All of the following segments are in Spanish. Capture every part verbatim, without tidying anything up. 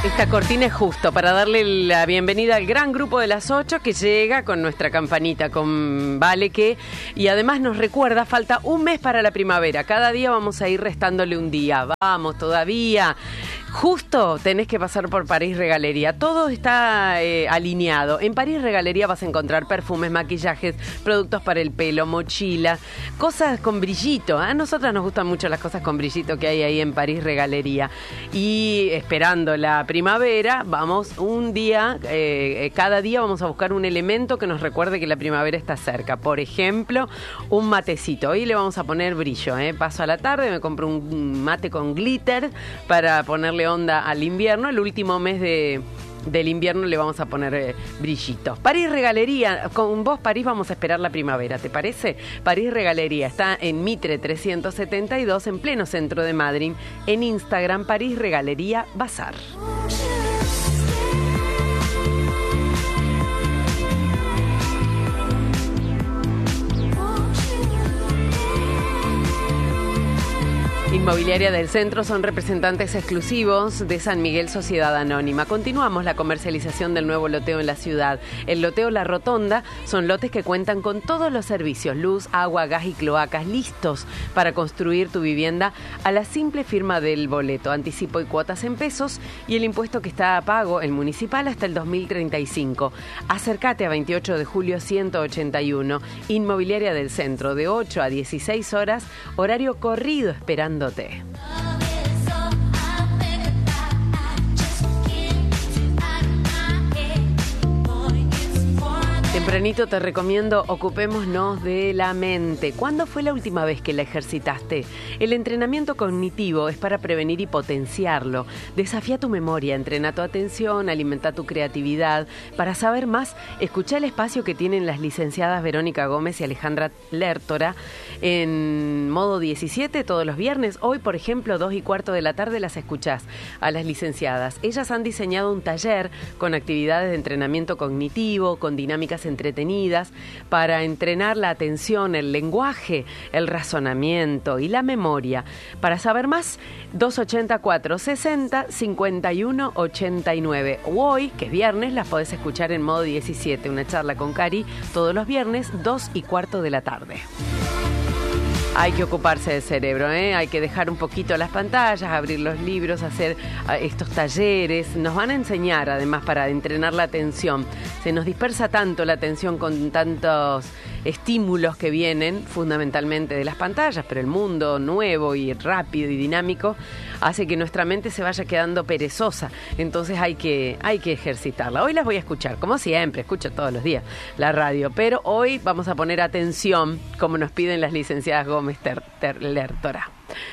Esta cortina es justo para darle la bienvenida al gran grupo de las ocho que llega con nuestra campanita, con Vale que, y además nos recuerda, falta un mes para la primavera. Cada día vamos a ir restándole un día. Vamos, todavía. Justo tenés que pasar por París Regalería. Todo está eh, alineado. En París Regalería vas a encontrar perfumes, maquillajes, productos para el pelo, mochilas, cosas con brillito. A nosotras nos gustan mucho las cosas con brillito que hay ahí en París Regalería. Y esperando la primavera, vamos un día, eh, cada día vamos a buscar un elemento que nos recuerde que la primavera está cerca. Por ejemplo, un matecito. Hoy le vamos a poner brillo. ¿eh? Paso a la tarde, me compro un mate con glitter para ponerle onda al invierno. El último mes de, del invierno le vamos a poner eh, brillitos. París Regalería, con vos París vamos a esperar la primavera, ¿te parece? París Regalería está en Mitre trescientos setenta y dos, en pleno centro de Madrid. En Instagram, París Regalería Bazar. Inmobiliaria del Centro son representantes exclusivos de San Miguel Sociedad Anónima. Continuamos la comercialización del nuevo loteo en la ciudad. El loteo La Rotonda son lotes que cuentan con todos los servicios, luz, agua, gas y cloacas, listos para construir tu vivienda a la simple firma del boleto, anticipo y cuotas en pesos y el impuesto que está a pago, el municipal, hasta el dos mil treinta y cinco. Acércate a veintiocho de julio ciento ochenta y uno. Inmobiliaria del Centro, de ocho a dieciséis horas, horario corrido esperando. Tempranito te recomiendo Ocupémonos de la mente. ¿Cuándo fue la última vez que la ejercitaste? El entrenamiento cognitivo es para prevenir y potenciarlo. Desafía tu memoria, entrena tu atención, alimenta tu creatividad. Para saber más, escucha el espacio que tienen las licenciadas Verónica Gómez y Alejandra Lertora en Modo diecisiete todos los viernes. Hoy, por ejemplo, dos y cuarto de la tarde las escuchás a las licenciadas. Ellas han diseñado un taller con actividades de entrenamiento cognitivo, con dinámicas entretenidas para entrenar la atención, el lenguaje, el razonamiento y la memoria. Para saber más, dos ochenta, cuatro sesenta, cincuenta y uno ochenta y nueve. Hoy, que es viernes, las podés escuchar en Modo diecisiete, una charla con Cari todos los viernes, dos y cuarto de la tarde. Hay que ocuparse del cerebro, ¿eh? Hay que dejar un poquito las pantallas, abrir los libros, hacer uh, estos talleres. Nos van a enseñar, además, para entrenar la atención. Se nos dispersa tanto la atención con tantos estímulos que vienen, fundamentalmente de las pantallas, pero el mundo nuevo y rápido y dinámico hace que nuestra mente se vaya quedando perezosa. Entonces hay que, hay que ejercitarla. Hoy las voy a escuchar, como siempre, escucho todos los días la radio, pero hoy vamos a poner atención, como nos piden las licenciadas Gómez Ter, Ter, Lertora.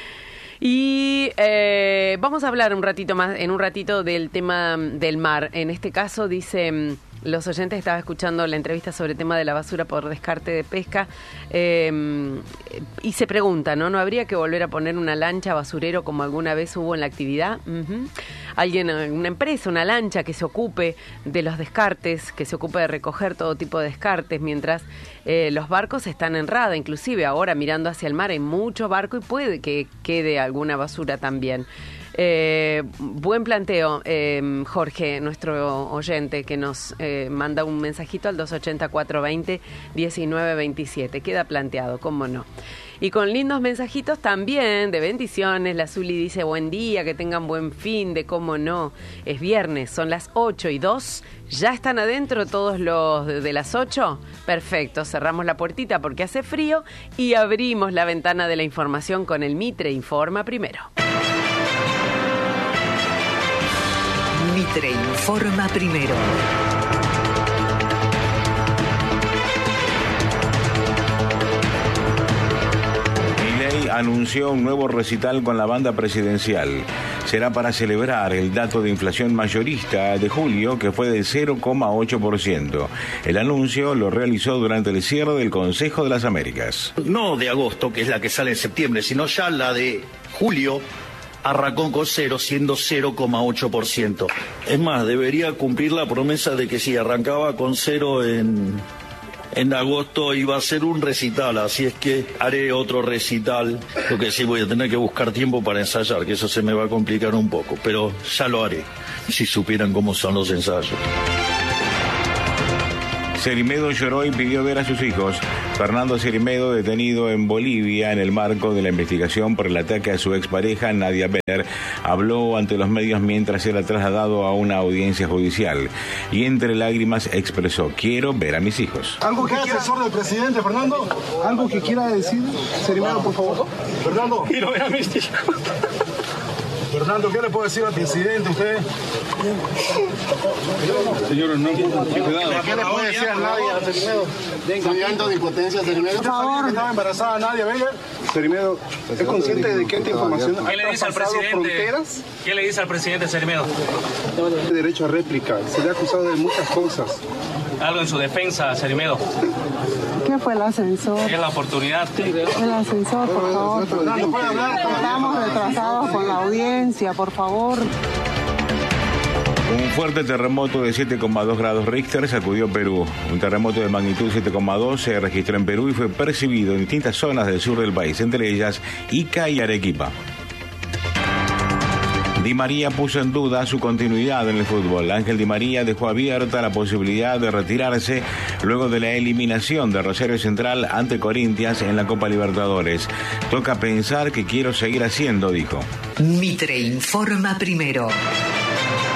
Y eh, vamos a hablar un ratito más, en un ratito, del tema del mar. En este caso, dice... Los oyentes estaban escuchando la entrevista sobre el tema de la basura por descarte de pesca eh, y se pregunta, ¿no? ¿No habría que volver a poner una lancha basurero como alguna vez hubo en la actividad? Uh-huh. Alguien, una empresa, una lancha que se ocupe de los descartes, que se ocupe de recoger todo tipo de descartes, mientras eh, los barcos están en rada. Inclusive ahora mirando hacia el mar hay mucho barco y puede que quede alguna basura también. Eh, buen planteo, eh, Jorge, nuestro oyente, que nos eh, manda un mensajito al dos ochenta, cuatro veinte, diecinueve veintisiete. Queda planteado, cómo no. Y con lindos mensajitos también de bendiciones. La Zuli dice buen día, que tengan buen fin de cómo no. Es viernes, son las ocho y dos. ¿Ya están adentro todos los de las ocho? Perfecto, cerramos la puertita porque hace frío y abrimos la ventana de la información con el Mitre Informa Primero. Mitre Informa Primero. Milei anunció un nuevo recital con la banda presidencial. Será para celebrar el dato de inflación mayorista de julio, que fue de cero coma ocho por ciento. El anuncio lo realizó durante el cierre del Consejo de las Américas. No de agosto, que es la que sale en septiembre, sino ya la de julio. Arrancó con cero, siendo cero coma ocho por ciento. Es más, debería cumplir la promesa de que si arrancaba con cero en en agosto iba a ser un recital, así es que haré otro recital. Lo que sí voy a tener que buscar tiempo para ensayar, que eso se me va a complicar un poco, pero ya lo haré, si supieran cómo son los ensayos. Cerimedo lloró y pidió ver a sus hijos. Fernando Cerimedo, detenido en Bolivia en el marco de la investigación por el ataque a su expareja Nadia Beller, habló ante los medios mientras era trasladado a una audiencia judicial y entre lágrimas expresó: quiero ver a mis hijos. ¿Algo que quiera asesor del presidente, Fernando? ¿Algo que quiera decir? Cerimedo, por favor. Fernando. Quiero ver a mis hijos. Fernando, ¿qué le puede decir al presidente usted? Señor, no, cuidado. ¿Qué le puede decir a Nadia, Cerimedo? ¿Un llanto de impotencia, Cerimedo? ¿Usted sabía que estaba embarazada Nadia Beller? Cerimedo, ¿es consciente de que esta información ¿Qué le dice al presidente? Fronteras? ¿Qué le dice al presidente Cerimedo? Derecho a réplica, se le ha acusado de muchas cosas. Algo en su defensa, Cerimedo. ¿Qué fue el ascensor? Es la oportunidad. El ascensor, por favor. Fernando, ¿puede hablar? Estamos retrasados con la audiencia, por favor. Un fuerte terremoto de siete coma dos grados Richter sacudió Perú. Un terremoto de magnitud siete coma dos se registró en Perú y fue percibido en distintas zonas del sur del país, entre ellas Ica y Arequipa. Di María puso en duda su continuidad en el fútbol. Ángel Di María dejó abierta la posibilidad de retirarse luego de la eliminación de Rosario Central ante Corinthians en la Copa Libertadores. Toca pensar qué quiero seguir haciendo, dijo. Mitre informa primero.